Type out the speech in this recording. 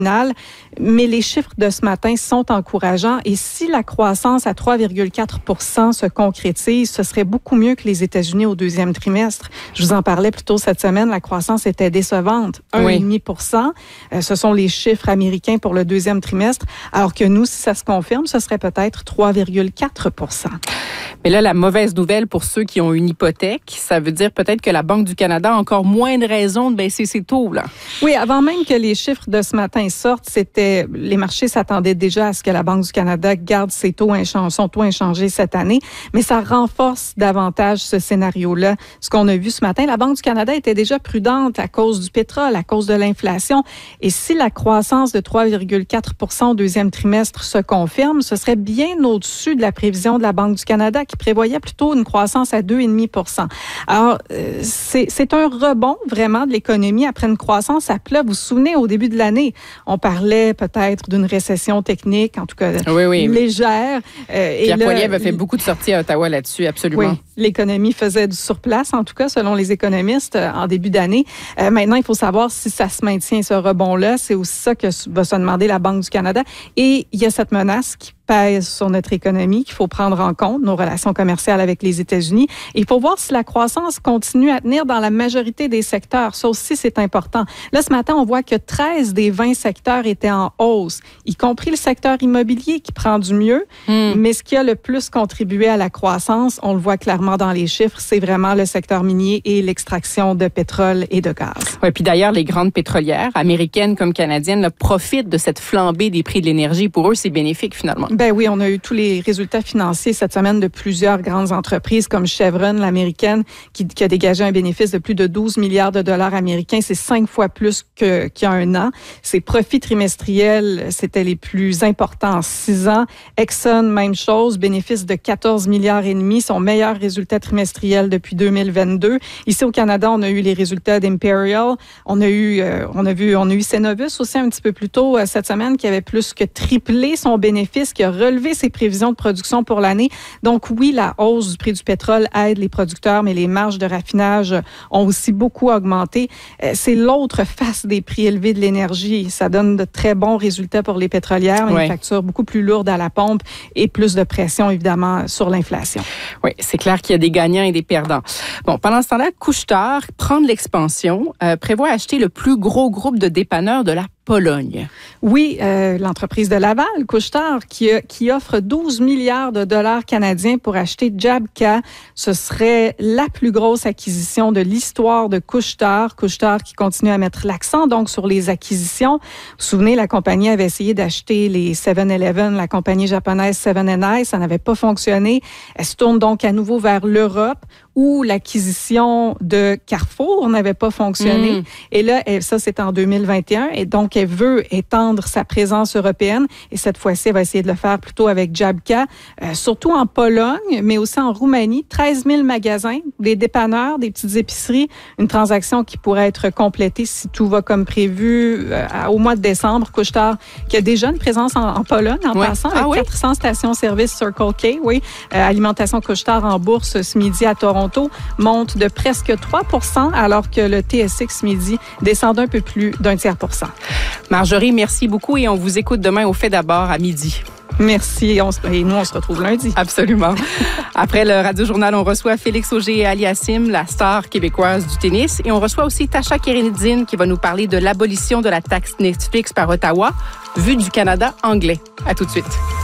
mais les chiffres de ce matin sont encourageants et si la croissance à 3,4% se concrétise, ce serait beaucoup mieux que les États-Unis au deuxième trimestre. Je vous en parlais plus tôt cette semaine, la croissance était décevante, 1,5%. Ce sont les chiffres américains pour le deuxième trimestre, alors que nous, si ça se confirme, ce serait peut-être 3,4%. Mais là, la mauvaise nouvelle pour ceux qui ont une hypothèque, ça veut dire peut-être que la Banque du Canada a encore moins de raisons de baisser ses taux, là. Oui, avant même que les chiffres de ce matin sortent, les marchés s'attendaient déjà à ce que la Banque du Canada garde son taux inchangé cette année, mais ça renforce davantage ce scénario-là. Ce qu'on a vu ce matin, la Banque du Canada était déjà prudente à cause du pétrole, à cause de l'inflation, et si la croissance de 3,4% au deuxième trimestre se confirme, ce serait bien au-dessus de la prévision de la Banque du Canada qui prévoyait plutôt une croissance à 2,5%. Alors, c'est un rebond vraiment de l'économie après une croissance à plat. Vous vous souvenez, au début de l'année, on parlait peut-être d'une récession technique, en tout cas légère. Pierre Poilievre a fait beaucoup de sorties à Ottawa là-dessus, absolument. Oui, l'économie faisait du surplace, en tout cas, selon les économistes, en début d'année. Maintenant, il faut savoir si ça se maintient, ce rebond-là. C'est aussi ça que va se demander la Banque du Canada. Et il y a cette menace qui pèse sur notre économie qu'il faut prendre en compte, nos relations commerciales avec les États-Unis. Et il faut voir si la croissance continue à tenir dans la majorité des secteurs. Ça aussi, c'est important. Là, ce matin, on voit que 13 des 20 secteurs étaient en hausse, y compris le secteur immobilier qui prend du mieux. Mais ce qui a le plus contribué à la croissance, on le voit clairement dans les chiffres, c'est vraiment le secteur minier et l'extraction de pétrole et de gaz. Oui, puis d'ailleurs, les grandes pétrolières, américaines comme canadiennes, profitent de cette flambée des prix de l'énergie. Pour eux, c'est bénéfique finalement. Ben oui, on a eu tous les résultats financiers cette semaine de plusieurs grandes entreprises comme Chevron, l'américaine, qui a dégagé un bénéfice de plus de 12 milliards de dollars américains. C'est 5 fois plus qu'il y a un an. Ses profits trimestriels, c'était les plus importants en 6 ans. Exxon, même chose, bénéfice de 14 milliards et demi, son meilleur résultat trimestriel depuis 2022. Ici au Canada, on a eu les résultats d'Imperial. On a eu Cenovus aussi un petit peu plus tôt cette semaine qui avait plus que triplé son bénéfice, qui a relevé ses prévisions de production pour l'année. Donc oui, la hausse du prix du pétrole aide les producteurs, mais les marges de raffinage ont aussi beaucoup augmenté. C'est l'autre face des prix élevés de l'énergie. Ça donne de très bons résultats pour les pétrolières, mais une facture beaucoup plus lourde à la pompe et plus de pression, évidemment, sur l'inflation. Oui, c'est clair qu'il y a des gagnants et des perdants. Bon, pendant ce temps-là, Couche-Tard prend de l'expansion, prévoit acheter le plus gros groupe de dépanneurs de la Pologne. Oui, l'entreprise de Laval, Couche-Tard, qui offre 12 milliards de dollars canadiens pour acheter Jabka. Ce serait la plus grosse acquisition de l'histoire de Couche-Tard. Couche-Tard qui continue à mettre l'accent donc sur les acquisitions. Vous vous souvenez, la compagnie avait essayé d'acheter les 7-Eleven, la compagnie japonaise 7&I. Ça n'avait pas fonctionné. Elle se tourne donc à nouveau vers l'Europe où l'acquisition de Carrefour n'avait pas fonctionné. Et là, ça, c'est en 2021. Et donc, elle veut étendre sa présence européenne. Et cette fois-ci, elle va essayer de le faire plutôt avec Jabka, surtout en Pologne, mais aussi en Roumanie. 13 000 magasins, des dépanneurs, des petites épiceries. Une transaction qui pourrait être complétée si tout va comme prévu au mois de décembre. Couche-Tard, qui a déjà une présence en Pologne, en passant, avec 400 stations-service Circle K. Alimentation Couche-Tard en bourse ce midi à Toronto monte de presque 3%, alors que le TSX midi descend d'un peu plus d'un tiers %. Marjorie, merci beaucoup et on vous écoute demain au Fait d'abord à midi. Merci. Et nous, on se retrouve lundi. Absolument. Après le Radio-Journal, on reçoit Félix Auger-Aliassime, la star québécoise du tennis. Et on reçoit aussi Tasha Kerenidine qui va nous parler de l'abolition de la taxe Netflix par Ottawa, vue du Canada anglais. À tout de suite.